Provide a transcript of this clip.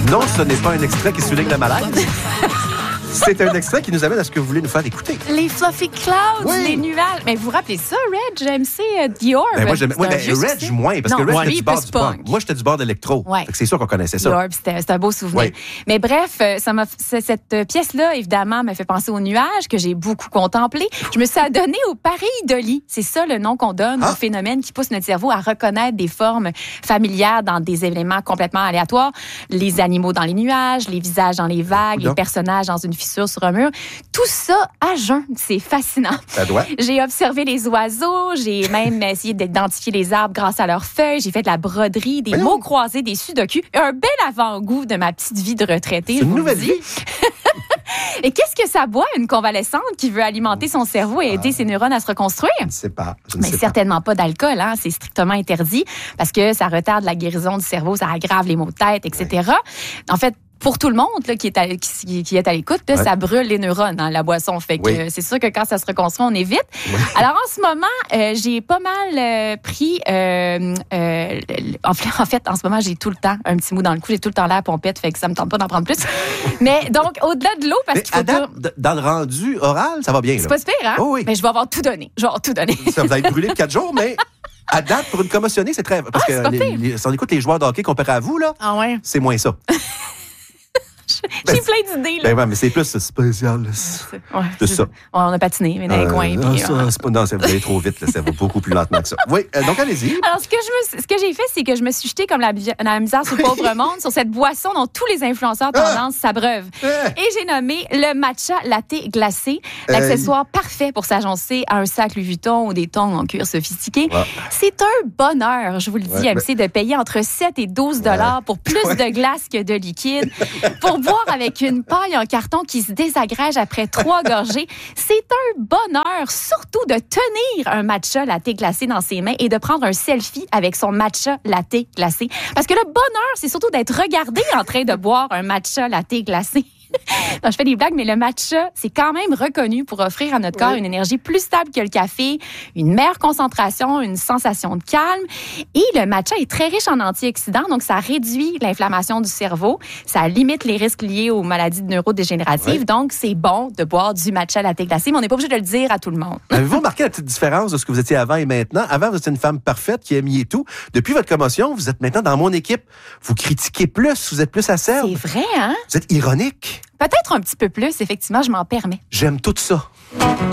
Non, ce n'est pas un extrait qui souligne le malaise. C'est un extrait qui nous amène à ce que vous voulez nous faire écouter. Les fluffy clouds, Oui. les nuages. Mais vous vous rappelez ça, Reg? MC The Orb. Ben moi, j'aime. C'est un vieux Reg, succès. moins, parce Non, que Reg, lui, j'étais du bord plus du punk. punk. Moi, j'étais du bord d'électro. Ouais. Fait que c'est sûr qu'on connaissait The ça. Orb, c'est un beau souvenir. Oui. Mais bref, cette pièce-là, évidemment, me fait penser aux nuages que j'ai beaucoup contemplé. Je me suis adonnée au pareidolie. C'est ça le nom qu'on donne au phénomène qui pousse notre cerveau à reconnaître des formes familières dans des éléments complètement aléatoires. Les animaux dans les nuages, les visages dans les vagues, les personnages dans une fissure sur un mur. Tout ça à jeun. C'est fascinant. Ça doit. J'ai observé les oiseaux, j'ai même essayé d'identifier les arbres grâce à leurs feuilles, j'ai fait de la broderie, des mots croisés, des sudoku, un bel avant-goût de ma petite vie de retraitée. C'est une nouvelle vie. Et qu'est-ce que ça boit, une convalescente qui veut alimenter son cerveau et aider ses neurones à se reconstruire? Je ne sais pas. Mais certainement pas d'alcool, hein? C'est strictement interdit parce que ça retarde la guérison du cerveau, ça aggrave les maux de tête, etc. En fait, pour tout le monde là, qui est à l'écoute, là, ça brûle les neurones, hein, la boisson. Fait que c'est sûr que quand ça se reconstruit, on évite. Oui. Alors, en ce moment, j'ai pas mal pris... en fait, en ce moment, j'ai tout le temps un petit mou dans le cou. J'ai tout le temps l'air pompette, fait que ça me tente pas d'en prendre plus. Mais donc, au-delà de l'eau, parce qu'il faut... Dans le rendu oral, ça va bien. C'est pas super, hein? Oh, oui. Mais je vais avoir tout donné. Je vais avoir tout donné. Ça va être brûlé de 4 jours, mais... À date, pour une commotionnée, c'est très... Parce que si on écoute les joueurs de hockey comparé à vous, là, c'est moins ça. J'ai plein d'idées, là. Ben ouais, mais c'est plus spécial. C'est ça. On a patiné, mais dans les coins. Non, vous allez trop vite, là, ça va beaucoup plus lentement que ça. Oui, donc allez-y. Alors, ce que j'ai fait, c'est que je me suis jetée comme la misère sur le pauvre monde sur cette boisson dont tous les influenceurs tendance s'abreuvent. Et j'ai nommé le matcha latte glacé, l'accessoire parfait pour s'agencer à un sac Louis Vuitton ou des tongs en cuir sophistiqué. C'est un bonheur, je vous le dis, MC, de payer entre 7 et 12 $ pour plus de glace que de liquide, pour boire avec une paille en carton qui se désagrège après 3 gorgées. C'est un bonheur, surtout de tenir un matcha latte glacé dans ses mains et de prendre un selfie avec son matcha latte glacé. Parce que le bonheur, c'est surtout d'être regardé en train de boire un matcha latte glacé. Non, je fais des blagues, mais le matcha, c'est quand même reconnu pour offrir à notre corps une énergie plus stable que le café, une meilleure concentration, une sensation de calme. Et le matcha est très riche en antioxydants, donc ça réduit l'inflammation du cerveau, ça limite les risques liés aux maladies neurodégénératives. Donc, c'est bon de boire du matcha latte glacé, mais on n'est pas obligé de le dire à tout le monde. Avez-vous remarqué la petite différence de ce que vous étiez avant et maintenant? Avant, vous étiez une femme parfaite qui aimiez tout. Depuis votre commotion, vous êtes maintenant dans mon équipe. Vous critiquez plus, vous êtes plus acerbe. C'est vrai, hein? Vous êtes ironique. Peut-être un petit peu plus, effectivement, je m'en permets. J'aime tout ça.